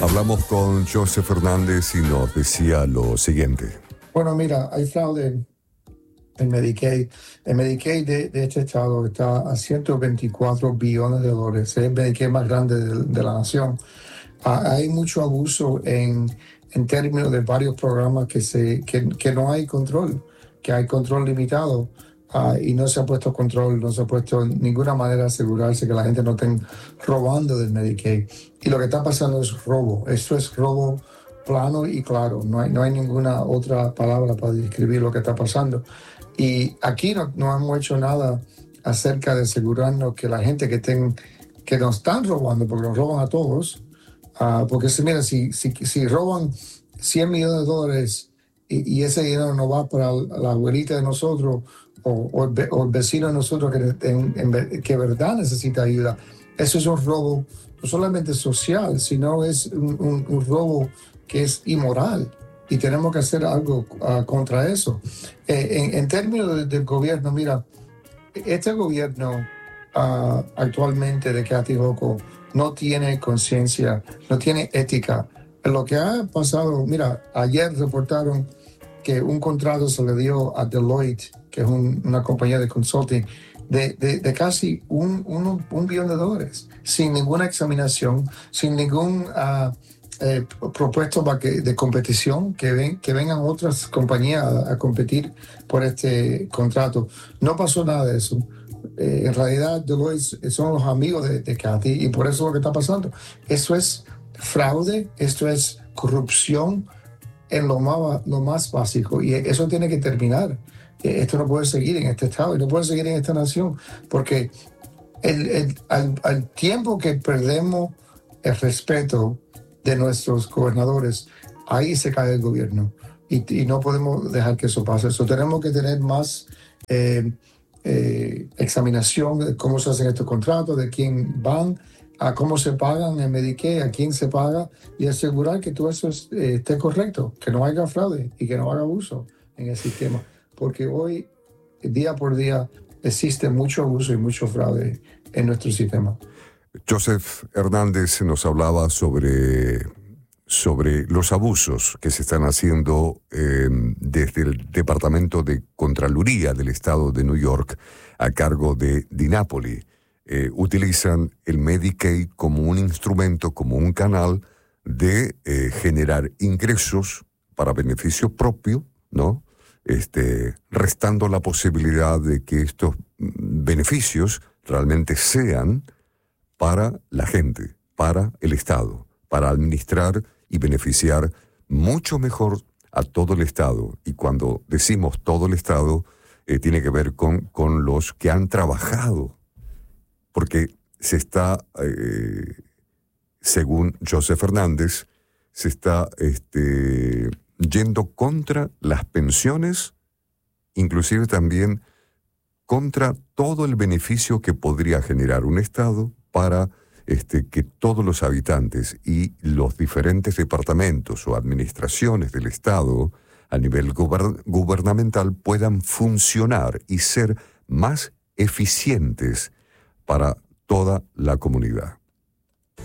Hablamos con Joseph Fernández y nos decía lo siguiente. Bueno, mira, hay fraude en Medicaid. El Medicaid de este estado está a 124 billones de dólares. Es el Medicaid más grande de la nación. Hay mucho abuso en términos de varios programas que no hay control, que hay control limitado. Y no se ha puesto control, no se ha puesto ninguna manera de asegurarse que la gente no esté robando del Medicaid. Y lo que está pasando es robo. Esto es robo plano y claro. No hay ninguna otra palabra para describir lo que está pasando. Y aquí no hemos hecho nada acerca de asegurarnos que la gente que nos están robando, porque nos roban a todos, porque mira, si roban 100 millones de dólares y ese dinero no va para la abuelita de nosotros o el vecino de nosotros que verdad necesita ayuda, eso es un robo no solamente social, sino es un robo que es inmoral. Y tenemos que hacer algo contra eso. En términos del gobierno, mira, este gobierno actualmente de Kathy Hochul no tiene conciencia, no tiene ética. Lo que ha pasado, mira, ayer reportaron que un contrato se le dio a Deloitte, que es una compañía de consulting, de casi un billón de dólares, sin ninguna examinación, sin ningún propuesto de competición, que vengan otras compañías a competir por este contrato. No pasó nada de eso. En realidad, Deloitte son los amigos de Kathy y por eso es lo que está pasando. Eso es fraude, esto es corrupción en lo más básico y eso tiene que terminar. Esto no puede seguir en este estado y no puede seguir en esta nación porque al tiempo que perdemos el respeto de nuestros gobernadores, ahí se cae el gobierno y no podemos dejar que eso pase. Eso tenemos que tener más examinación de cómo se hacen estos contratos, de quién van, a cómo se pagan en Medicaid, a quién se paga y asegurar que todo eso esté correcto, que no haya fraude y que no haya abuso en el sistema. Porque hoy, día por día, existe mucho abuso y mucho fraude en nuestro sistema. Joseph Hernández nos hablaba sobre los abusos que se están haciendo desde el Departamento de Contraloría del Estado de New York a cargo de DiNapoli. Utilizan el Medicaid como un instrumento, como un canal de generar ingresos para beneficio propio, ¿no? Restando la posibilidad de que estos beneficios realmente sean para la gente, para el Estado, para administrar y beneficiar mucho mejor a todo el Estado. Y cuando decimos todo el Estado, tiene que ver con los que han trabajado, porque se está, según Joseph Fernández, se está yendo contra las pensiones, inclusive también contra todo el beneficio que podría generar un Estado para que todos los habitantes y los diferentes departamentos o administraciones del Estado a nivel gubernamental puedan funcionar y ser más eficientes para toda la comunidad.